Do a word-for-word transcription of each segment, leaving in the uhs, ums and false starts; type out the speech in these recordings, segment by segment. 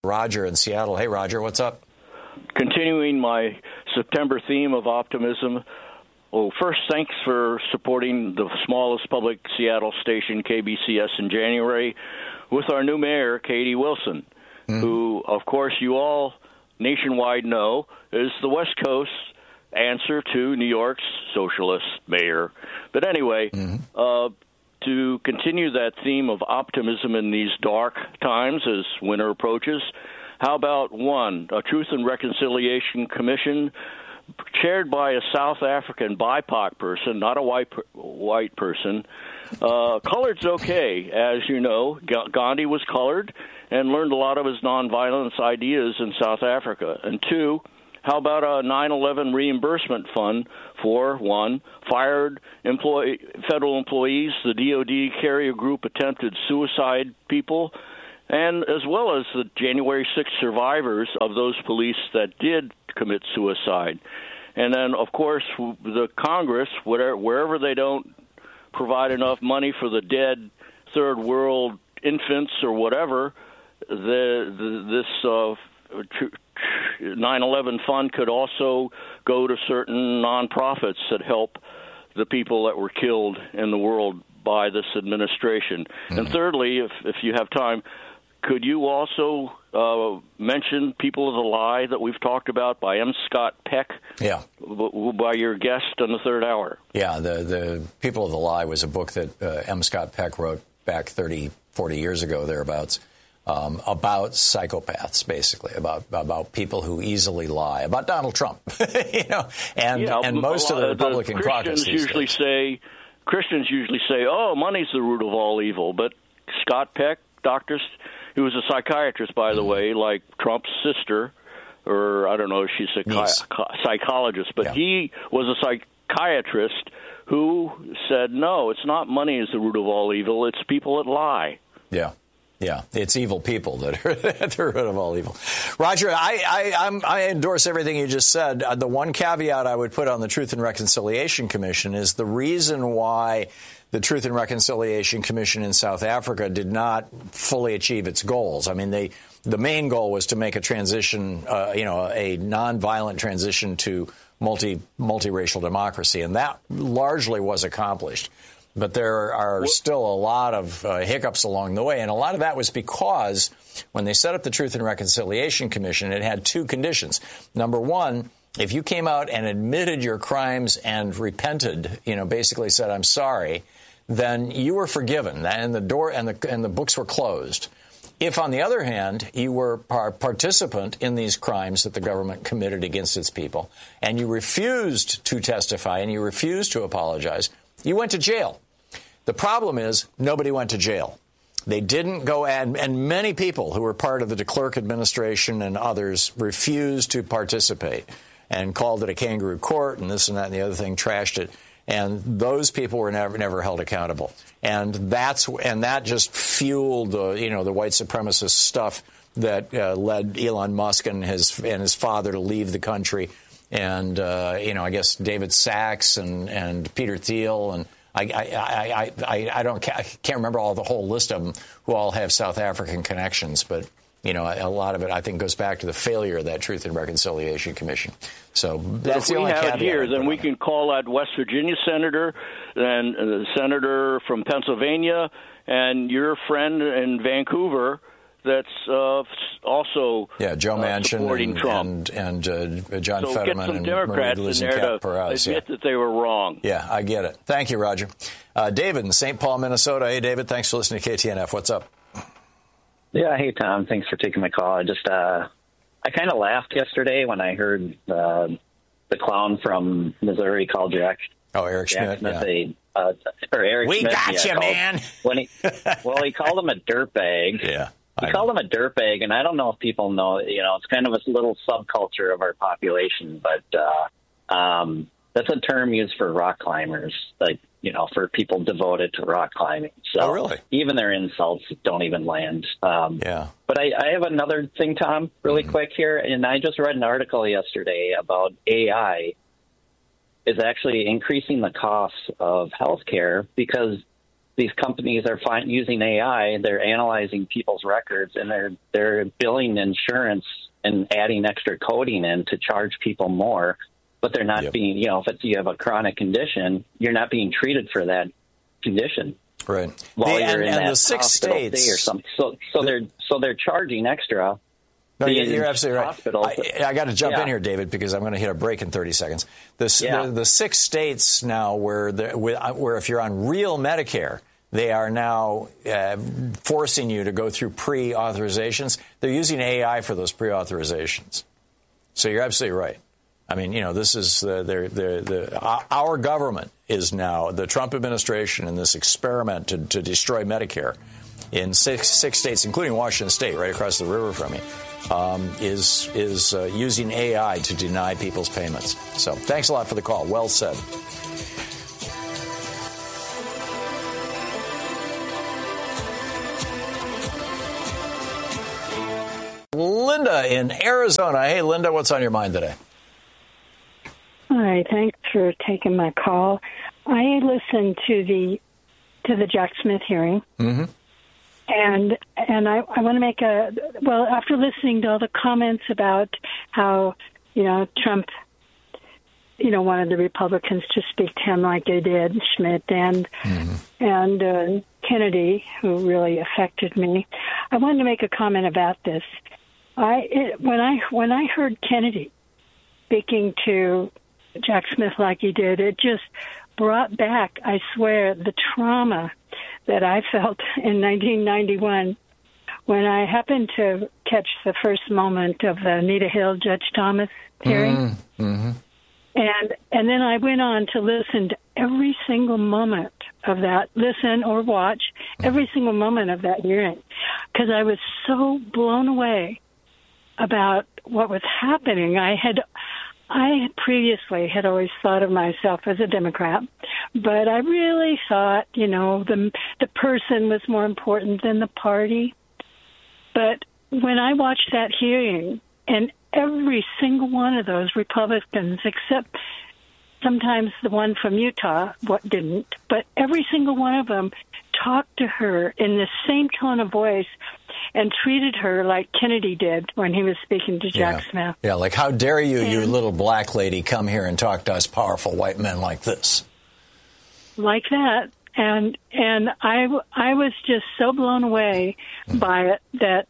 Roger in Seattle. Hey, Roger, what's up? Continuing my September theme of optimism. Well, first, thanks for supporting the smallest public Seattle station, K B C S, in January with our new mayor, Katie Wilson, mm. who, of course, you all nationwide know is the West Coast answer to New York's socialist mayor. But anyway, mm-hmm. uh, to continue that theme of optimism in these dark times as winter approaches, how about one, a Truth and Reconciliation Commission chaired by a South African B I P O C person, not a white white person. Uh, colored's okay, as you know. Gandhi was colored and learned a lot of his nonviolence ideas in South Africa. And two, how about a nine eleven reimbursement fund for, one, fired employee, federal employees, the D O D carrier group attempted suicide people, and as well as the January sixth survivors of those police that did commit suicide. And then, of course, the Congress, whatever, wherever they don't provide enough money for the dead third world infants or whatever, the, the this uh, nine eleven fund could also go to certain nonprofits that help the people that were killed in the world by this administration. Mm-hmm. And thirdly, if if you have time, could you also uh, mention People of the Lie that we've talked about by M. Scott Peck? Yeah. B- by your guest on the third hour. Yeah, the, the People of the Lie was a book that uh, M. Scott Peck wrote back thirty, forty years ago, thereabouts, um, about psychopaths, basically, about about people who easily lie, about Donald Trump, you know, and, yeah, and most of the Republican the caucus Christians usually days. say, Christians usually say, oh, money's the root of all evil, but Scott Peck, doctors... He was a psychiatrist, by the mm. way, like Trump's sister, or I don't know if she's a chi- psychologist, but yeah. he was a psychiatrist who said, no, it's not money is the root of all evil, it's people that lie. Yeah. Yeah, it's evil people that are at the root of all evil. Roger, I, I, I'm, I endorse everything you just said. Uh, the one caveat I would put on the Truth and Reconciliation Commission is the reason why the Truth and Reconciliation Commission in South Africa did not fully achieve its goals. I mean, they the main goal was to make a transition, uh, you know, a nonviolent transition to multi multiracial democracy, and that largely was accomplished. But there are still a lot of uh, hiccups along the way, and a lot of that was because when they set up the Truth and Reconciliation Commission, it had two conditions. Number one, if you came out and admitted your crimes and repented, you know, basically said, I'm sorry, then you were forgiven, and the door and the and the books were closed. If, on the other hand, you were a participant in these crimes that the government committed against its people, and you refused to testify and you refused to apologize, you went to jail. The problem is nobody went to jail. They didn't go, and, and many people who were part of the de Klerk administration and others refused to participate and called it a kangaroo court and this and that and the other thing, trashed it. And those people were never never held accountable. And that's and that just fueled the you know the white supremacist stuff that uh, led Elon Musk and his and his father to leave the country. And uh, you know I guess David Sachs and, and Peter Thiel and I I, I, I, I don't I can't remember all the whole list of them who all have South African connections, but you know a lot of it I think goes back to the failure of that Truth and Reconciliation Commission. So that's the only caveat. If we have it here, then we can call that West Virginia senator, and the senator from Pennsylvania, and your friend in Vancouver. That's uh, also yeah, Joe Manchin uh, supporting and, Trump. and, and uh, John so Fetterman get some and Democrats in there to Perez, admit yeah. that they were wrong. Yeah, I get it. Thank you, Roger. Uh, David in Saint Paul, Minnesota. Hey, David, thanks for listening to K T N F. What's up? Yeah, hey, Tom. Thanks for taking my call. I just uh, I kind of laughed yesterday when I heard uh, the clown from Missouri called Jack. Oh, Eric Jack Schmidt. Yeah. Say, uh, or Eric we Schmidt, got yeah, you, called, man. When he, well, he called him a dirtbag. Yeah. He called him a dirtbag, and I don't know if people know, you know, it's kind of a little subculture of our population, but uh, um, that's a term used for rock climbers, like, you know, for people devoted to rock climbing. So oh, really? Even their insults don't even land. Um, yeah. But I, I have another thing, Tom, really mm-hmm. quick here, and I just read an article yesterday about A I is actually increasing the cost of healthcare because these companies are find, using A I. They're analyzing people's records, and they're they're billing insurance and adding extra coding in to charge people more. But they're not yep. being, you know, if it's, you have a chronic condition, you're not being treated for that condition. Right. While the, you're and, in and that the six states or something. So, so the, they're so they're charging extra. No, you're absolutely right. I, I got to jump yeah. in here, David, because I'm going to hit a break in thirty seconds. The, yeah. the, the six states now where, the, where if you're on real Medicare, they are now uh, forcing you to go through pre-authorizations. They're using A I for those pre-authorizations. So you're absolutely right. I mean, you know, this is the, the, the, the our government is now, the Trump administration in this experiment to, to destroy Medicare in six six states, including Washington State, right across the river from me, um, is is uh, using A I to deny people's payments. So thanks a lot for the call. Well said. Linda in Arizona. Hey, Linda, what's on your mind today? Hi, thanks for taking my call. I listened to the to the Jack Smith hearing, mm-hmm. and and I, I want to make a well after listening to all the comments about how you know Trump, you know, wanted the Republicans to speak to him like they did, Schmidt and mm-hmm. and uh, Kennedy, who really affected me. I wanted to make a comment about this. I it, when I when I heard Kennedy speaking to Jack Smith like he did, it just brought back, I swear, the trauma that I felt in nineteen ninety-one when I happened to catch the first moment of the Anita Hill, Judge Thomas hearing. Mm-hmm. And and then I went on to listen to every single moment of that, listen or watch every single moment of that hearing, because I was so blown away about what was happening. I had I previously had always thought of myself as a Democrat, but I really thought, you know, the the person was more important than the party. But when I watched that hearing, and every single one of those Republicans, except sometimes the one from Utah, what didn't, but every single one of them talked to her in the same tone of voice and treated her like Kennedy did when he was speaking to Jack yeah. Smith. Yeah, like, how dare you, and, you little black lady, come here and talk to us powerful white men like this. Like that. And and I, I was just so blown away mm. by it that,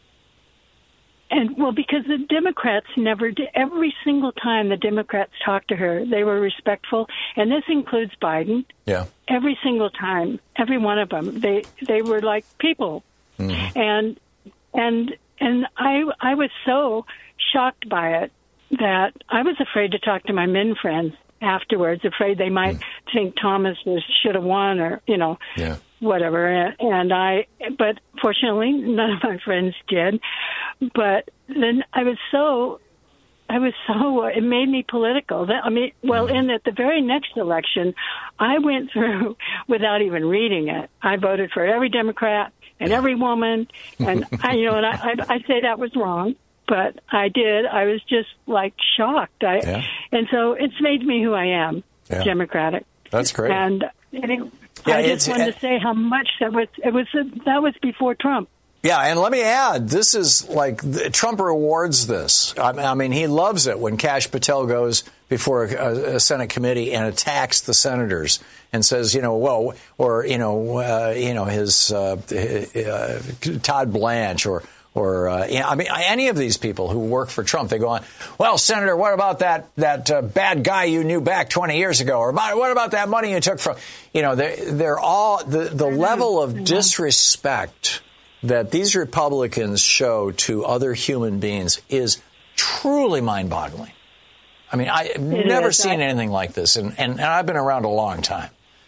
and well, because the Democrats never did, every single time the Democrats talked to her, they were respectful, and this includes Biden. Yeah. Every single time, every one of them, they, they were like people. Mm-hmm. And and and I I was so shocked by it that I was afraid to talk to my men friends afterwards, afraid they might mm-hmm. think Thomas was should have won or you know yeah. whatever. And I, but fortunately, none of my friends did. But then I was so. I was so, it made me political. I mean, well, in at the very next election, I went through without even reading it. I voted for every Democrat and every woman, and I, you know, and I, I, I say that was wrong, but I did. I was just like shocked. I, yeah. and so it's made me who I am, yeah. Democratic. That's great. And, and yeah, I just wanted to say how much that was. It was that was before Trump. Yeah, and let me add, this is like, Trump rewards this. I mean, he loves it when Kash Patel goes before a, a Senate committee and attacks the senators and says, you know, well, or, you know, uh, you know, his uh, uh, Todd Blanche or, or uh, you know, I mean, any of these people who work for Trump, they go on, well, Senator, what about that that uh, bad guy you knew back twenty years ago? Or what about that money you took from, you know, they're, they're all, the, the level of disrespect that these Republicans show to other human beings is truly mind-boggling. I mean, I've never is. seen I, anything like this, and, and, and I've been around a long time.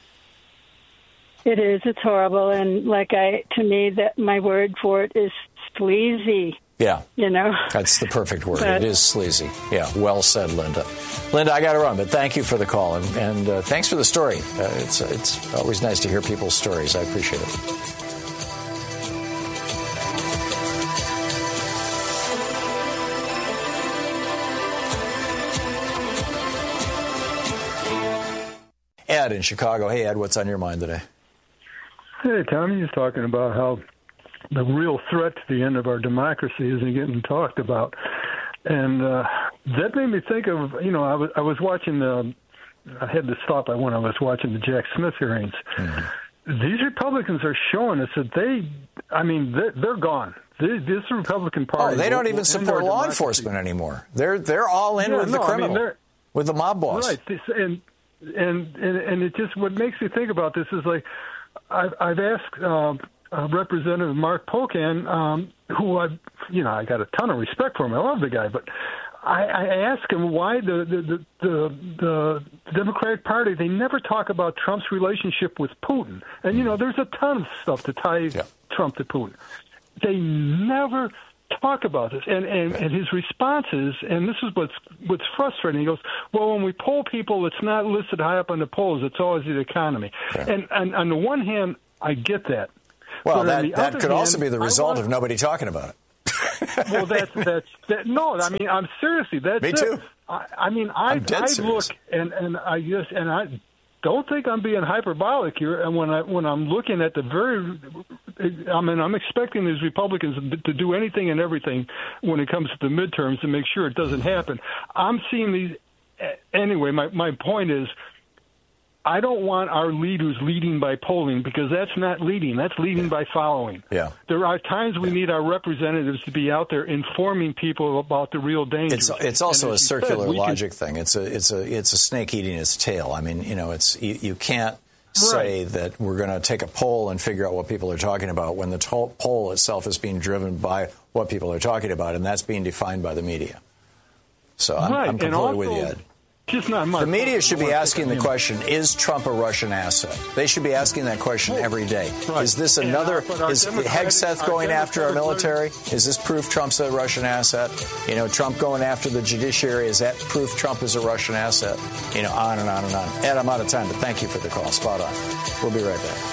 It is. It's horrible, and like I, to me, that my word for it is sleazy. Yeah. You know? That's the perfect word. But, it is sleazy. Yeah, well said, Linda. Linda, I got to run, but thank you for the call, and, and uh, thanks for the story. Uh, it's, it's always nice to hear people's stories. I appreciate it. Ed in Chicago. Hey, Ed, what's on your mind today? Hey, Tommy, was talking about how the real threat to the end of our democracy isn't getting talked about. And uh, that made me think of, you know, I was, I was watching the, I had to stop when I was watching the Jack Smith hearings. Mm-hmm. These Republicans are showing us that they, I mean, they're, they're gone. This, this Republican Party. Oh, they don't even support law democracy. enforcement anymore. They're they're all in yeah, with no, the criminal, I mean, with the mob boss. Right, this, and, and and and it just what makes me think about this is like, I've, I've asked uh, uh, Representative Mark Pocan, um, who I, you know, I got a ton of respect for him. I love the guy, but I, I asked him why the the, the the the Democratic Party, they never talk about Trump's relationship with Putin. And you know, there's a ton of stuff to tie yeah. Trump to Putin. They never talk about this. And, and, and his response is, and this is what's what's frustrating, he goes, well, when we poll people, it's not listed high up on the polls. It's always the economy. Yeah. And, and on the one hand, I get that. Well, that, that could hand, also be the result want, of nobody talking about it. well, that's, that's, that, no, I mean, I'm seriously, that's Me too. It. I, I mean, I, I look, and, and I just, and I don't think I'm being hyperbolic here. And when I, when I'm looking at the very, I mean, I'm expecting these Republicans to do anything and everything when it comes to the midterms to make sure it doesn't happen. I'm seeing these anyway. My my point is, I don't want our leaders leading by polling, because that's not leading. That's leading yeah. by following. Yeah. There are times we yeah. need our representatives to be out there informing people about the real dangers. It's it's also a circular said, logic can, thing. It's a it's a it's a snake eating its tail. I mean, you know, it's you, you can't say right. that we're going to take a poll and figure out what people are talking about when the to- poll itself is being driven by what people are talking about, and that's being defined by the media. So I'm, right. I'm completely also, with you, Ed. Just not much. The media should be asking the question, is Trump a Russian asset? They should be asking that question every day. Right. Is this another, is Hegseth going after our military? Is this proof Trump's a Russian asset? You know, Trump going after the judiciary, is that proof Trump is a Russian asset? You know, on and on and on. Ed, I'm out of time, but thank you for the call. Spot on. We'll be right back.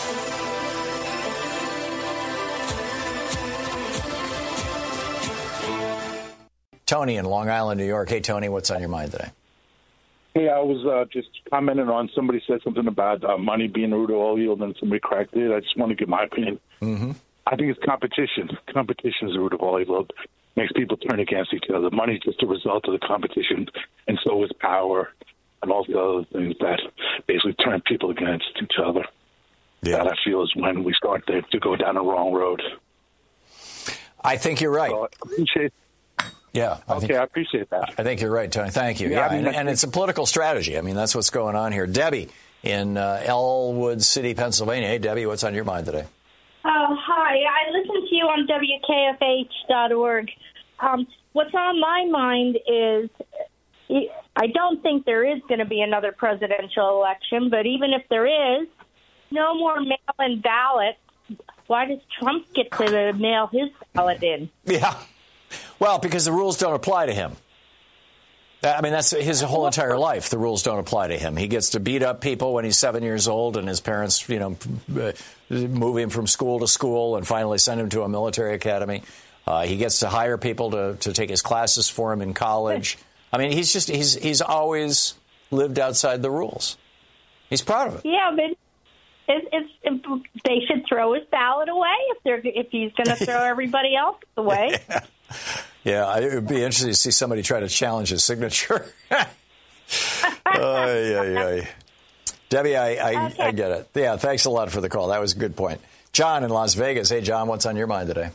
Tony in Long Island, New York. Hey, Tony, what's on your mind today? Hey, I was uh, just commenting on somebody said something about uh, money being the root of all evil, and somebody cracked it. I just want to give my opinion. Mm-hmm. I think it's competition. Competition is the root of all evil. It makes people turn against each other. Money is just a result of the competition, and so is power and all the other things that basically turn people against each other. Yeah. That I feel is when we start to, to go down the wrong road. I think you're right. So I appreciate Yeah. I okay, think, I appreciate that. I think you're right, Tony. Thank you. Yeah, Yeah, I mean, and, and it's a political strategy. I mean, that's what's going on here. Debbie in uh, Elwood City, Pennsylvania. Hey, Debbie, what's on your mind today? Oh, hi. I listen to you on W K F H dot org. Um, what's on my mind is I don't think there is going to be another presidential election, but even if there is, no more mail-in ballots. Why does Trump get to mail his ballot in? Yeah. Well, because the rules don't apply to him. I mean, that's his whole entire life. The rules don't apply to him. He gets to beat up people when he's seven years old, and his parents, you know, move him from school to school and finally send him to a military academy. Uh, he gets to hire people to, to take his classes for him in college. I mean, he's just he's he's always lived outside the rules. He's proud of it. Yeah, but it's, it's, it, they should throw his ballot away if they're if he's going to throw everybody else away. Yeah. Yeah, it would be interesting to see somebody try to challenge his signature. uh, yeah, yeah. Debbie, I, I, okay. I get it. Yeah, thanks a lot for the call. That was a good point. John in Las Vegas. Hey, John, what's on your mind today?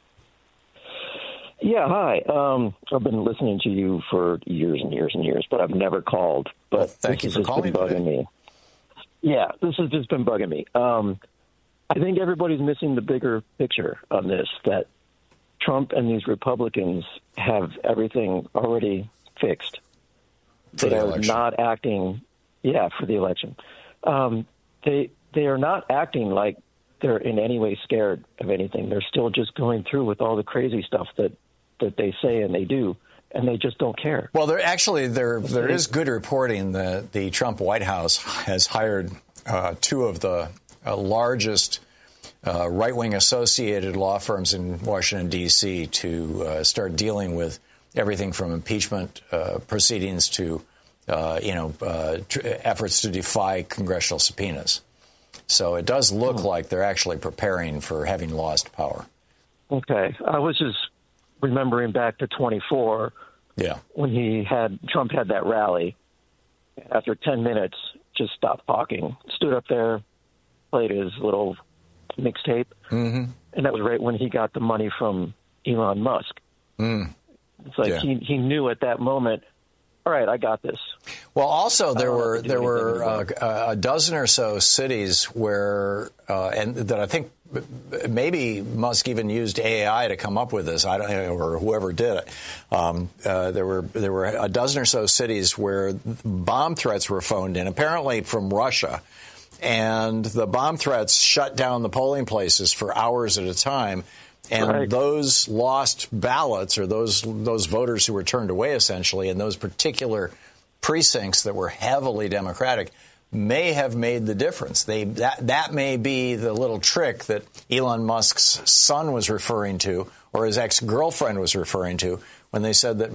Yeah, hi. Um, I've been listening to you for years and years and years, but I've never called. But well, thank this you has for just calling been bugging today. me. Yeah, this has just been bugging me. Um, I think everybody's missing the bigger picture on this, that Trump and these Republicans have everything already fixed. For they the are election. not acting, yeah, for the election. Um, they they are not acting like they're in any way scared of anything. They're still just going through with all the crazy stuff that, that they say and they do, and they just don't care. Well, there actually there there is good reporting that the Trump White House has hired uh, two of the uh, largest Uh, right-wing associated law firms in Washington, D C to uh, start dealing with everything from impeachment uh, proceedings to, uh, you know, uh, tr- efforts to defy congressional subpoenas. So it does look hmm. like they're actually preparing for having lost power. Okay. I was just remembering back to twenty-four yeah. when he had Trump had that rally. After ten minutes, just stopped talking, stood up there, played his little mixtape, mm-hmm. and that was right when he got the money from Elon Musk. Mm. It's like yeah. he he knew at that moment, all right, I got this. Well, also there were there were uh, a dozen or so cities where uh, and that I think maybe Musk even used A I to come up with this. I don't know, or whoever did it. Um, uh, there were there were a dozen or so cities where bomb threats were phoned in, apparently from Russia, and the bomb threats shut down the polling places for hours at a time. And right. those lost ballots, or those those voters who were turned away, essentially, in those particular precincts that were heavily Democratic, may have made the difference. They that that may be the little trick that Elon Musk's son was referring to, or his ex-girlfriend was referring to, when they said that